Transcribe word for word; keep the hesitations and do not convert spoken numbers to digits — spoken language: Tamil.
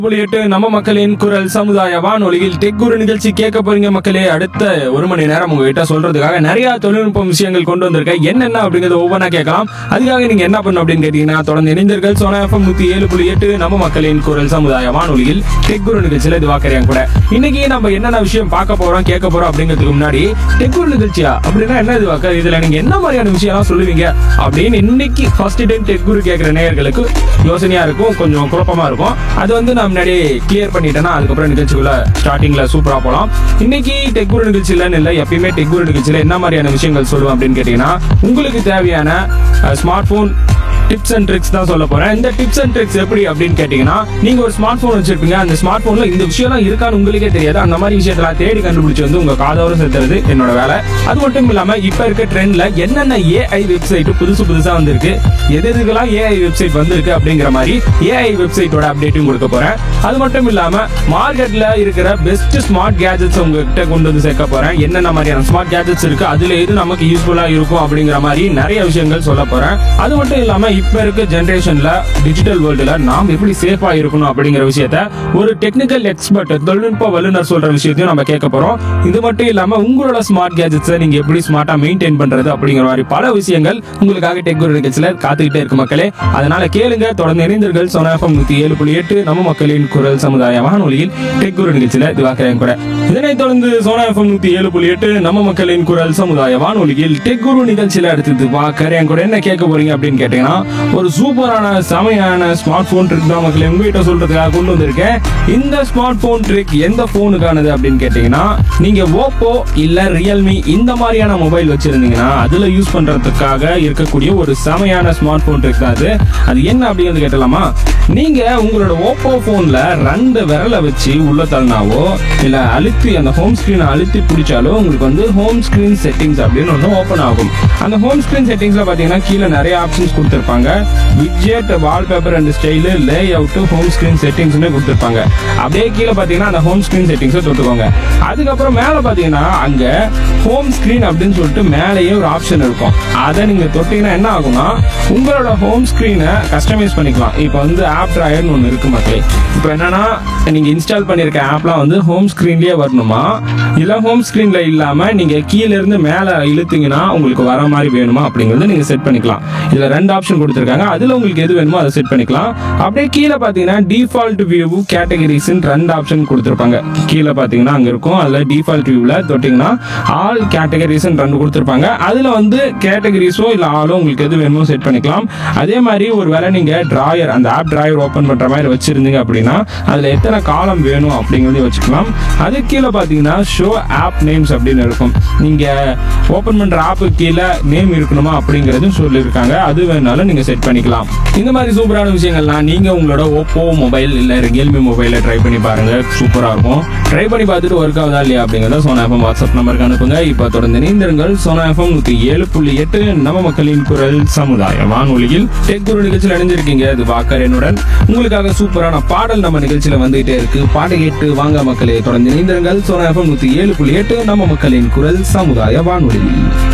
எட்டு நம்ம மக்களின் குரல் சமுதாய வானொலியில் டெக் குரு நிகழ்ச்சி கேட்க போறீங்க மக்களே. அடுத்த ஒரு மணி நேரம் உங்ககிட்ட சொல்றதுக்காக நிறைய தொழில்நுட்ப விஷயங்கள் கொண்டு வந்திருக்கேன். என்னென்ன அப்படிங்கறத ஒவ்வொன்றா கேட்கலாம். அதுக்காக நீங்க என்ன பண்ணணும் அப்படின்னு கேட்டீங்கன்னா, தொடர்ந்து இணைந்தீர்கள் சோனா எஃப்எம் நூத்தி ஏழு புள்ளி எட்டு நம்ம மக்களின் குரல் சமுதாய வானொலியில் டெக் குரு நிகழ்ச்சியில இது வாக்கறியாங்க கூட. இன்னைக்கு நம்ம என்னென்ன விஷயம் பார்க்க போறோம் கேட்க போறோம் அப்படிங்கிறதுக்கு முன்னாடி, டெக் குரு நிகழ்ச்சியா அப்படின்னா என்ன இது வாக்க, இதுல நீங்க என்ன மாதிரியான விஷயம் சொல்லுவீங்க அப்படின்னு இன்னைக்கு ஃபர்ஸ்ட் டைம் டெக் குரு கேட்கிற நேயர்களுக்கு யோசனையா இருக்கும், கொஞ்சம் குழப்பமா இருக்கும். அது வந்து நான் முன்னாடி கிளியர் பண்ணிட்டேன்னா அதுக்கப்புறம் நிகழ்ச்சிக்குள்ள ஸ்டார்டிங்ல சூப்பரா போலாம். இன்னைக்கு டெக் குரு நிகழ்ச்சியில இல்ல, எப்பயுமே டெக் குரு நிகழ்ச்சியில என்ன மாதிரியான விஷயங்கள் சொல்லுவேன் அப்படின்னு கேட்டீங்கன்னா, உங்களுக்கு தேவையான smart phone tips and tricks தான் சொல்ல போறேன். இந்த டிப்ஸ் அண்ட் ட்ரிக்ஸ் எப்படி அப்படின்னு கேட்டீங்கன்னா, நீங்க ஒரு ஸ்மார்ட் போன் வச்சிருப்பீங்க, அந்த ஸ்மார்ட் போன்ல இந்த விஷயம்லாம் இருக்கான்னு உங்களுக்கே தெரியாது. அந்த மாதிரி விஷயத்தெல்லாம் தேடி கண்டுபிடிச்சு வந்து உங்க காதோர சேர்த்துறது என்னோட வேலை. அது மட்டும் இல்லாம இப்ப இருக்க ட்ரெண்ட்ல என்னென்ன ஏஐ வெப்சைட் புதுசு புதுசா வந்திருக்கு, எது எதுக்கெல்லாம் ஏஐ வெப்சைட் வந்திருக்கு அப்படிங்கிற மாதிரி ஏஐ வெப்சைட்டோட அப்டேட்டும் கொடுக்க போறேன். அது மட்டும் இல்லாம மார்க்கெட்ல இருக்கிற பெஸ்ட் ஸ்மார்ட் கேஜெட்ஸ் உங்ககிட்ட கொண்டு வந்து சேர்க்க போறேன். என்னென்ன மாதிரியான ஸ்மார்ட் கேஜெட்ஸ் இருக்கு, அதுல எது நமக்கு யூஸ்ஃபுல்லா இருக்கும் அப்படிங்கிற மாதிரி நிறைய விஷயங்கள் சொல்ல போறேன். அது மட்டும் இல்லாம இப்ப இருக்க ஜெனரேஷன்ல டிஜிட்டல் வேர்ல்டுல நாம் எப்படி சேஃபா இருக்கணும் அப்படிங்கிற விஷயத்த ஒரு டெக்னிக்கல் எக்ஸ்பர்ட், தொழில்நுட்ப வல்லுநர் சொல்ற விஷயத்தையும் நம்ம கேட்க போறோம். இது மட்டும் இல்லாம உங்களோட ஸ்மார்ட் கேஜெட்ஸை நீங்க எப்படி ஸ்மார்ட்டா மெயின்டைன் பண்றது அப்படிங்கிற மாதிரி பல விஷயங்கள் உங்களுக்காக டெக் குரு நிகழ்ச்சியில காத்துக்கிட்டே இருக்கு மக்களே. அதனால கேளுங்க, தொடர்ந்து இணைந்தீர்கள் சோனா எஃப்எம் நூத்தி ஏழு புள்ளி எட்டு நம்ம மக்களின் குரல் சமுதாய வானொலியில் டெக் குரு நிகழ்ச்சியில திவாகரன் கூட. இதனைத் தொடர்ந்து சோனா எஃப்எம் நூத்தி ஏழு புள்ளி எட்டு நம்ம மக்களின் குரல் சமுதாய வானொலியில் டெக் குரு நிகழ்ச்சியில அடுத்து திவாகரன் கூட என்ன கேட்க போறீங்க அப்படின்னு கேட்டீங்கன்னா, ஒரு சூப்பரான செமையான ஸ்மார்ட் போன் ட்ரிக் தான் மக்களே உங்ககிட்ட சொல்றதுக்காக கொண்டு வந்திருக்கேன். இந்த ஸ்மார்ட் போன் ட்ரிக் எந்த போனுக்கானது அப்படின்னு கேட்டீங்கன்னா, நீங்க ஓப்போ இல்ல ரியல்மி இந்த மாதிரியான மொபைல் வச்சிருந்தீங்கன்னா அதுல யூஸ் பண்றதுக்காக இருக்கக்கூடிய ஒரு செமையான ஸ்மார்ட் போன் ட்ரிக் தான் அது. அது என்ன அப்படிங்கிறது கேட்டலாமா? நீங்க உங்களோட ஓப்போ போன்ல ரெண்டு விரலை வச்சு உள்ள தள்ளினாவோ இல்ல அழுத்தி அந்த ஹோம் ஸ்கிரீனை அழுத்தி பிடிச்சாலோ உங்களுக்கு வந்து ஹோம் ஸ்கிரீன் செட்டிங்ஸ் அப்படின்னு ஒன்று ஓப்பன் ஆகும். அந்த ஹோம் ஸ்கிரீன் செட்டிங்ஸ்ல பாத்தீங்கன்னா கீழே நிறைய ஆப்ஷன்ஸ் கொடுத்திருப்பாங்க. Widget, wallpaper and style, lay out, home screen செட்டிங்ஸ்னு கொடுத்திருப்பாங்க. அப்படியே கீழே பாத்தீங்கன்னா அந்த ஹோம் ஸ்கிரீன் செட்டிங்ஸை தொட்டுக்கோங்க. அதுக்கப்புறம் மேல பாத்தீங்கன்னா அங்க ஹோம் ஸ்கிரீன் அப்படின்னு சொல்லிட்டு மேலேயே ஒரு ஆப்ஷன் இருக்கும். அதை நீங்க தொட்டீங்கன்னா என்ன ஆகும்னா, உங்களோட ஹோம் ஸ்கிரீனை கஸ்டமைஸ் பண்ணிக்கலாம். இப்போ வந்து ஆப் டிராயர்னு ஒன்று இருக்கு மக்களே. இப்போ என்னன்னா, நீங்க இன்ஸ்டால் பண்ணிருக்க ஆப்லாம் வந்து ஹோம் ஸ்கிரீன்லயே வரணுமா, இல்ல ஹோம் ஸ்கிரீன்ல இல்லாம நீங்க கீழே இருந்து மேல இழுத்தீங்கன்னா உங்களுக்கு வர மாதிரி வேணுமா அப்படிங்கறத நீங்க செட் பண்ணிக்கலாம். இதுல ரெண்டு ஆப்ஷன் கொடுத்திருக்காங்க, அதுல உங்களுக்கு எது வேணுமோ அதை செட் பண்ணிக்கலாம். அப்படியே கீழே பாத்தீங்கன்னா டிஃபால்ட் வியூ, கேட்டகரிஸ் ரெண்டு ஆப்ஷன் கொடுத்திருப்பாங்க. கீழே பாத்தீங்கன்னா அங்க இருக்கும், அதுல டிஃபால்ட் வியூல தொட்டீங்கன்னா ஆல் கேட்டகரிஸ் ரெண்டு கொடுத்திருப்பாங்க. அதுல வந்து கேட்டகரிஸோ இல்ல ஆலோ உங்களுக்கு எது வேணுமோ செட் பண்ணிக்கலாம். அதே மாதிரி ஒரு வேளை நீங்க டிராயர், அந்த ஆப் டிராயர் ஓபன் பண்ற மாதிரி வச்சிருந்தீங்க அப்படின்னா அதுல எத்தனை காலம் வேணும் அப்படிங்கறத வச்சுக்கலாம். அது கீழே பாத்தீங்கன்னா ஷோ ஆப் நேம்ஸ் அப்படின்னு இருக்கும். நீங்க ஓபன் பண்ற ஆப்பு கீழே நேம் இருக்கணுமா அப்படிங்கறதும் சொல்லியிருக்காங்க. அது வேணாலும் நீங்க செட் பண்ணிக்கலாம். இந்த மாதிரி சூப்பரான விஷயங்கள்லாம் நீங்க உங்களோட ஓப்போ மொபைல் இல்ல ரியல்மி மொபைல ட்ரை பண்ணி பாருங்க, சூப்பரா இருக்கும். ட்ரை பண்ணி பார்த்துட்டு ஒர்க் ஆகுதா இல்லையா அப்படிங்கறத சோனா எஃப்எம் வாட்ஸ்அப் நம்பருக்கு அனுப்புங்க. இப்ப தொடர்ந்து இணைந்திருங்கள் சோனா எஃப்எம் நூத்தி ஏழு புள்ளி எட்டு நம்ம மக்களின் குரல் சமுதாய வானொலியில் டெக் குரு நிகழ்ச்சியில் அணிஞ்சிருக்கீங்க. இது வாக்கரனுடன் உங்களுக்காக சூப்பரான பாடல் நம்ம நிகழ்ச்சியில வந்துகிட்டே இருக்கு. பாட கேட்டு வாங்க மக்களே. தொடர்ந்து இணைந்திருங்கள் சோனா எஃப்எம் நூத்தி ஏழு புள்ளி எட்டு நம்ம மக்களின் குரல் சமுதாய வானொலி.